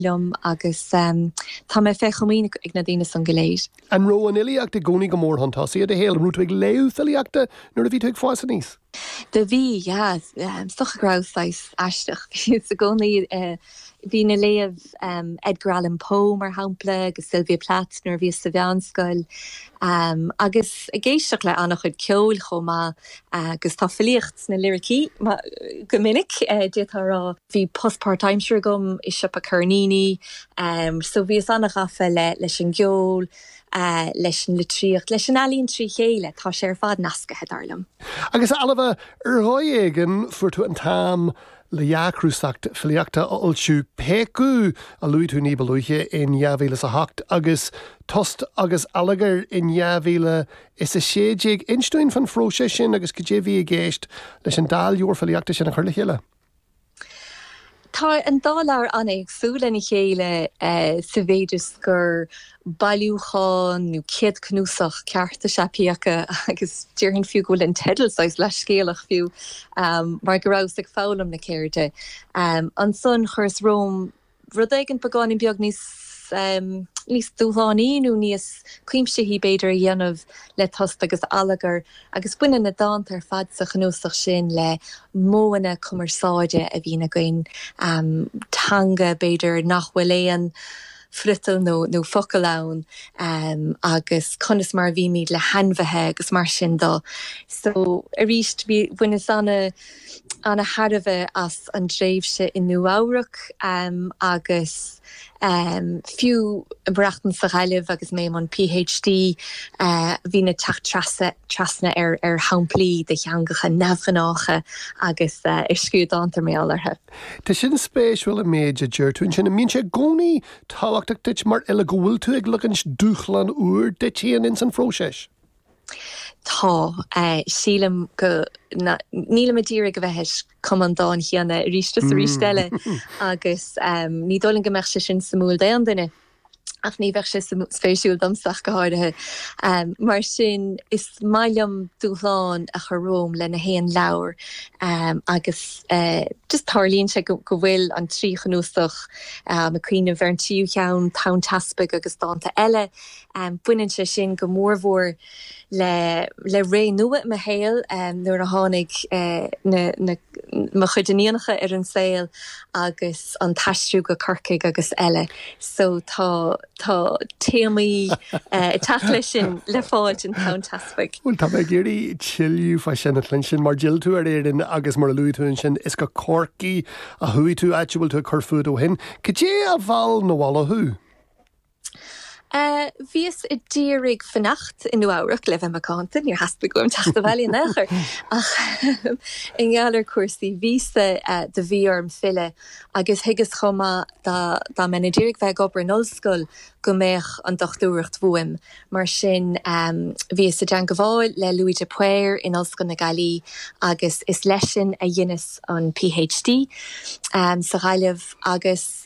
agus tá mé fé chomín ag na dtíine san goléir. An ro an iliacht de gcónaí go mór hantáí a de héal rúta ag léú iliachta nuair a bhí ag fása níos. De bhí, stocha grááis eisteach. Sa gcónaí bhí na léamh Edgar Allan Poe mar hampla agus Sylvia Plath nuair bhí sa bheanscoil. Agus a géisteach le annach chud ceol chomá agus tá filiocht na lyricí go minic détárá bhí postpart-time sure gom is siop a Carnini, so bhí annach afa leis an geol, leis an litríocht, leis an alíonn trí chéile tá sé ar fad nascathe darlam. Agus alabh roiéigen fuirtu an tam le jaacrúsacht filiochta olsú pécú a luú ní balúthe in javéile a hacht agus tost agus alagar in javéile is a sédig instuin van fróise sin agus go déhí a géist leis an dáilúor filiochta sin a chuirla chéile. Tá an dálar annig fúla na chéile sa bhéidir gur bailúcháin nó céad cnúsach cearta sepiacha agus tíorhann fiú gohfuil an tedalsáis leis scéalach fiú mar go raibh ag fálam na céirte. An son chuirs Róm rud éigean pagáin beag níos dúháínú níos cuimse hí beidir a dhéanamh le tost agus alagar agus buine na dánt ar fad sa chnúsach sin le móna cumarsáide a bhí na gain tanga beidir nachhfuil éan frital nó focail ann agus conas mar bhí míad le hanmhathe agus mar sin dó. So a ríist buine anna hardamh as an dréimhse in nuáireach agus fiú brachtan sa ghaileh agus mé an PhD hí na teach trasna ar hamplí de cheangacha nefhanácha agus sciúdántar méallarthe. Tá sin spéisiúil a méid a dúirtún sin a mín sé gcónaí táhachtach dit mar eile go bhfuil tú ag lugann dúchlan úr de tían in san fróiseis. Tá sílam go níla a díra go bheithes commandáin cheanna ríiste sa rístelle agus ní dólan go meach se sin sa múl dé an duine ach ní bheith sé spéisiúil domsach go háirithe. Mar sin is mailam dúláán a chu Róm le na héan leabhar agus just tarlíonn sé go bhfuil an trí chnúsach a cuioine bhar an tíú cheann tán taspig agus dáanta eile buinn sé sin go mórmhór le ré nua me héal nuair a tháinig ma chuideníanacha ar an saoil agus an taistriú go corcaig agus eile. So tá téamaí tala sin le fáid an tán taspig. Tá mé géirí tiiliú fa sin a tlin sin mar dill tú ar éidirn agus mar luúún sin is go corcaí a thuí tú aitiúil tú chufúd ó hin. Cé a bhil nó bhla thu? Vís I dírig fannacht in nuáireach le bheith macantain, níor haspa goim teachta bhaile nachar. Ach in gheallar cuasaí vísa de bhíorm fille agus higus chuma da mena dírig bheith gobar an ollscoil go méich an dochtúireacht bhuaim. Mar sin vís a dean go bháil le Louis de Puer in ollscoil na Gailí agus is leisin a dhéanas an PhD sa ghaileh agus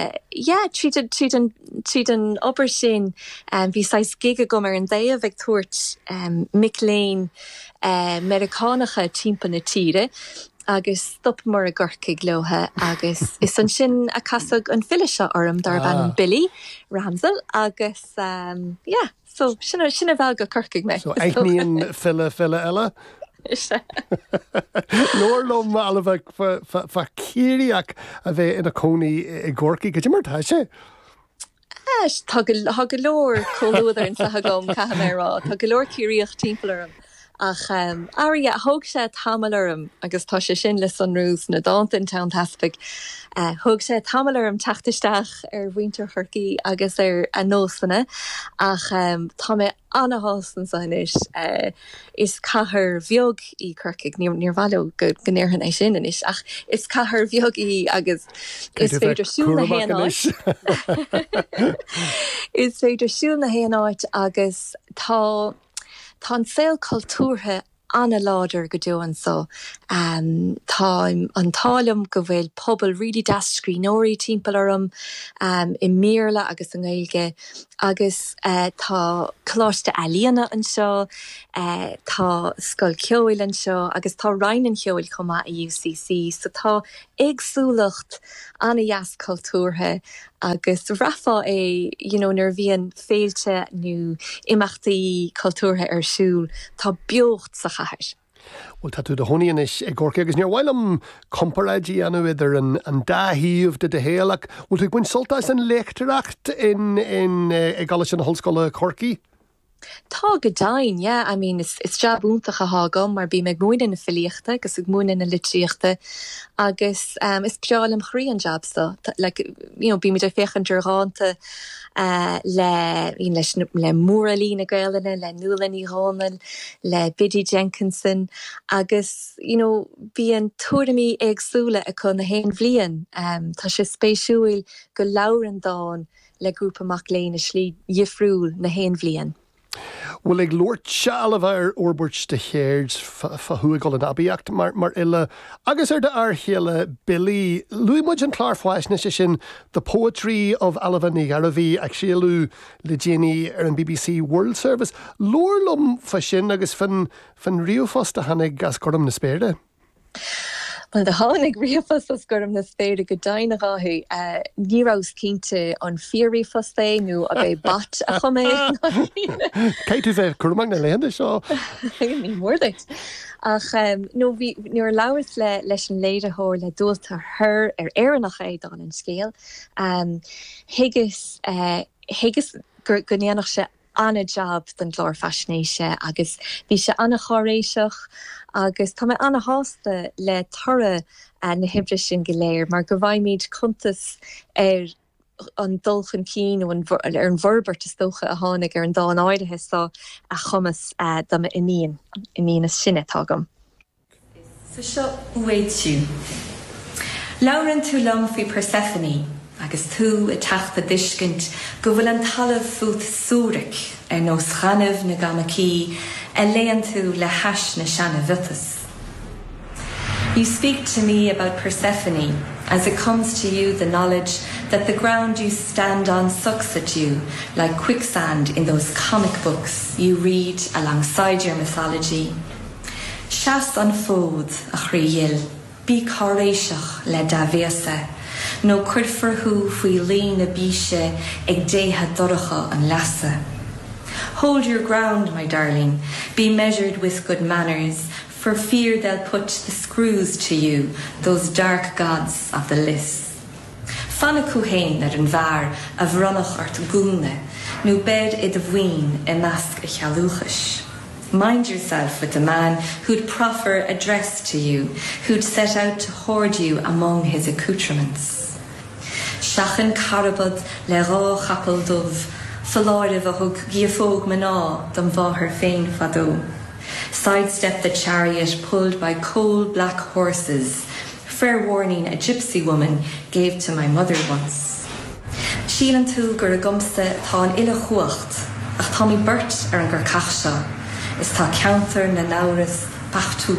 tríd an obair sin bhí sais giga go mar an déamh ag tuairt Mic-Léin Americánacha timpeall na tíre agus stop mar a gcorcaig lotha agus is an sin a casag an fille seo orm dar ban Billy Ramsel agus so sinna bhil go corcaig me. So eithníon fille eile? Nóir lom alabh fa círiach a bheith ina cónaí I gcorcaí go mar tá sé? Tá go leor choúidir an sa gom cahamérá, Tá go leor círíocht timpplairm ach thug sé tamalairm agus tá sé sin le sunrús na dáanta in Town Taspig. Thug sé tamalairm teachtaisteach ar bhaintear chorcaí agus ar a nósanna ach tá mé anahástan sanis is cathair bheog I corcaig níor bhaile go gnéirhan é sin inis ach is cathair bheog I agus is féidir siúil na héanáid. Is féidir siúil na héanáid agus tá an saoil cultúrtha anna láidir go dúan so tá an tálam go bhfuil pobl ri dascríóirí timpeall orm I méarla agus an Gaeilge agus tá cláiste ealaíona an seo tá scoil ceoil an seo agus tá rainin ceoil chuma I UCC so tá agsúlacht anna dheas cultúrtha agus rafa nar bhíon féilte nó imachtaí cultúrtha siúl tá beocht sa chathir. Well, tá tú de honíon is ag gorca agus níor bhhailm comparadí anú idir an dáhíomh de héalach. Bhil tú ghain soltas an lechtaracht in ag gála sin na hallscoile Corcaigh? Tá go dain, yeah. I mean, is jabúntaach a hágam, mar bí me gmúin in na filiachta, agus ag múin in na litríochta, agus is peáil am chrí an jabsta. Bí me de fechan dúránta le Múralí na Gaelana, le Nualaí Hánan, le Biddy Jenkinson, agus, bí an tuairimí agsúla a chun na haon bhliain. Tá sé spéisiúil go labhrann dáin le grúpa amach léana slí dhifriúil na haon bhliain. Well, ag Lord Shalabhar orbert de Heird fa hu ag an abíacht mar ille agus de archéile Billy Louis Mudgeon Clark Fwashna sin The Poetry of Alavani Garavi ag sílu le Jenny an BBC World Service Lorlum fa sin agus fan riomfosta hannig gas gordam na spéirde. Well, de hánig riomfos as gurm na spéide go daine ráthú nírás cínte an fíorífos é nó a bheith bat a chumé. Cé tú bheith curmach na léanda seo? Ní mórdait. Ach nuair labhairt leis an léidethóir le dúilta thur éireannach é dá an scéal. Higus gur gnéanach se anna job den glór fashinéise agus bhí se anna choréiseach agus tá mé anna hásta le tora na hibre sin goléir, mar go bhaimid contas an dulchan cín ó an bhurbert is dócha a tháinig an dá an áirithe sa a chumas dama iníon is sinne tágam. So seo uéitú. Lauren tú lom fao Persephone, agus tú a teachta discint go bhfuil an talamh fut súric nos chanamh na gamací a léan tú le heis na seanna vitas. You speak to me about Persephone as it comes to you the knowledge that the ground you stand on sucks at you like quicksand in those comic books you read alongside your mythology. Seas an fód a chríil, bí choréiseach le davéasa, no cuirfurthú faoi líon na bíse ag déthe doracha an lasa. Hold your ground, my darling, be measured with good manners, for fear they'll put the screws to you, those dark gods of the list. Fanna cuhéin ar an bhar a bhronnach ort gúna, nó bed i bhhain I measc a chealúchas. Mind yourself with the man who'd proffer a dress to you, who'd set out to hoard you among his accoutrements. Shachan carabod le rá chapel dove, faláirih a thug giafóg maná dom bháthar féin fadó. Sidestep the chariot pulled by coal black horses, fair warning a gypsy woman gave to my mother once. Sílan tú gur a gomsa tá an ile chuacht, ach tá mi burt ar an gur cachsha, is tá counter na nauras pachtú.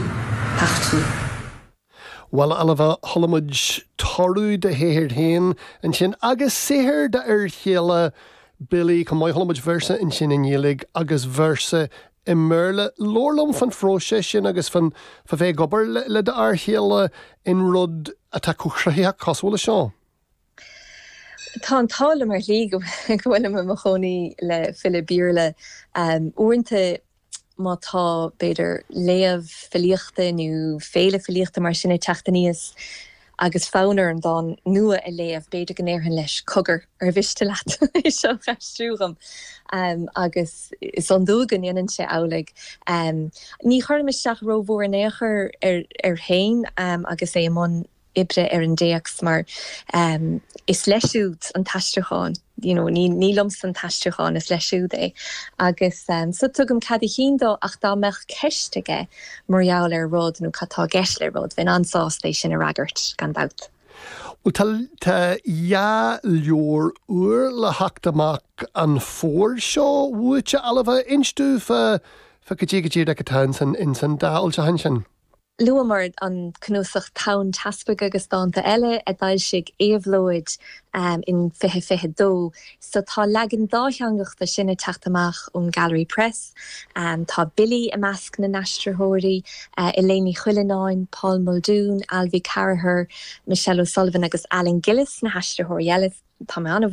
Well, Alva Hollamudge Toru de Heird Hain and sin agus séhir de chéile Billy come my Hollamudge versa in sin in Yelig agus versa in Merle Lorlum van Froche sin agus van Fave Gobber le de chéile in Rud a takuchraia coswala Shaw. Tá an tála mar lí go bhfuil me mochóní le Philip Bierle uanta má tá beidir léamh filiochta nó féle filiochta mar sinna teachtaníos agus fánar an dá nua a léamh beidir gnéirhan leis cogur ar bhiste leat is seo cheistúgam agus is an dúgan inan sé álaigh. Ní chuir isteach rómhór an éair ar hain agus é amón ibre ar an déachs mar is leisiúd an taisteáin. Ní lums an taisteáin is leisiúd é. Agus so tugam cadí híndó ach dá meach ceistige marall ar rud nó catá geis le rud bhín ansásta sin a ragart gan dat. Well, tá leor uair le hachtamach an fór seo bhuaite alabha instú fa go dtí ag a táin in san dáil te hain sin. Luamard an cnúsach town taspa agus dáanta eile a dail sig éhlóid in fihe dó. So tá legan dátheangacht a sinna teachtamach ón Gallery Press. Tá Billy a measc na Nastrathóirí, Eleni Chuilenáin, Paul Muldoon, Alvi Carraher, Michelle O'Sullivan agus Alan Gillis na Nastrathóirí eile. Tá me anna